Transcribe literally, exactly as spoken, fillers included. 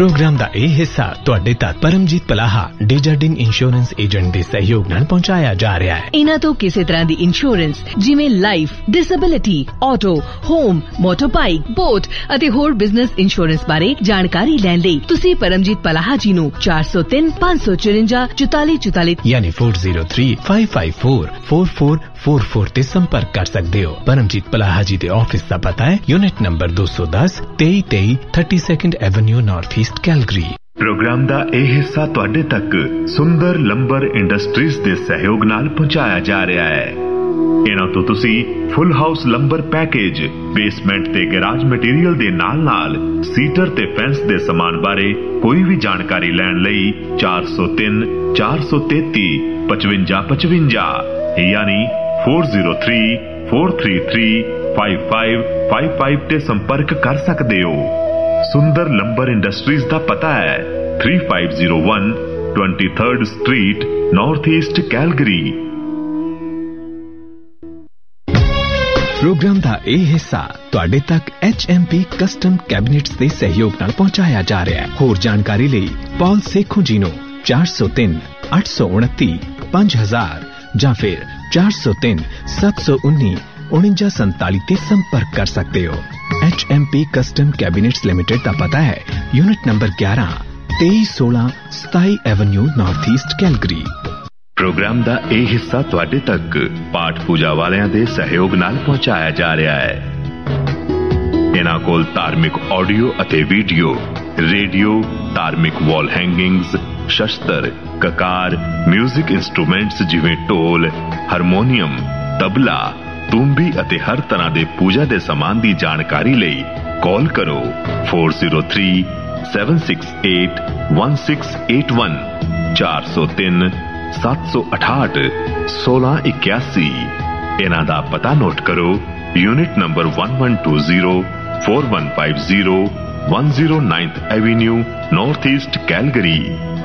Programme का यह हिस्सा तुहाडे तक परमजीत पलाहा डेजर्डिंग इंश्योरेंस एजेंट के सहयोग नाल पहुंचाया जा रहा है। इन्हां तो किसी तरह की इंश्योरेंस जिवें life, disability, auto, home, motorbike, boat अते होर बिजनेस इंश्योरेंस बारे जानकारी लैण लई तुसीं परमजीत पलाहा जी नूं चार सौ तीन पांच सौ चुरंजा चौताली चौताली यानी four zero three five five four four four four four ते संपर्क कर सकते हो। परमजीत पलाहा जी के ऑफिस का पता है यूनिट नंबर दो सौ दस तेई तेई thirty second Avenue north east Calgary. Programme का यह हिस्सा तुहाडे तक सुंदर लंबर इंडस्ट्रीज के सहयोग नाल पहुंचाया जा रहा है। इन्हां तो तुसी full house lumbar package, basement ते गैराज मटीरियल दे नाल नाल सीटर ते फेंस दे समान बारे कोई भी जानकारी लैण लई चार सौ तीन चार सौ तेती पचवंजा पचवंजा यानी four zero three four three three five five five five ते संपर्क कर सकते हो। सुंदर लंबर इंडस्ट्रीज का पता है three five zero one twenty third street north east Calgary. Programme का यह हिस्सा तुहाडे तक H M P custom cabinets के सहयोग नाल पहुंचाया जा रहा है। होर जानकारी लई पॉल सेखू जी नूं चार सौ तीन अठ सौ उनती पांच हजार या फिर चार सौ तीन सत्त सौ उन्नी उनंजा संताली ते संपर्क कर सकते हो। H M P custom cabinets limited का पता है यूनिट नंबर ग्यारह तेईस सोलह सताई Avenue north east Calgary. Programme का यह हिस्सा तुहाडे तक पाठ पूजा वालियां दे सहयोग नाल पहुंचाया जा रहा है। इन्हां कोल धार्मिक ऑडियो अते वीडियो, रेडियो, धार्मिक वॉल हैंगिंग्स, शस्त्र, ककार, म्यूजिक इंस्ट्रूमेंट्स जिवें ढोल, हारमोनीयम, तबला, तूंबी अते हर तरह के पूजा के समान की जानकारी लई कॉल करो four zero three seven six eight one six eight one चार सौ तीन सत्त सौ अठाठ सोलह इक्यासी। इन्हां दा पता नोट करो unit number one one two zero four one five zero one zero ninth Avenue north east Calgary.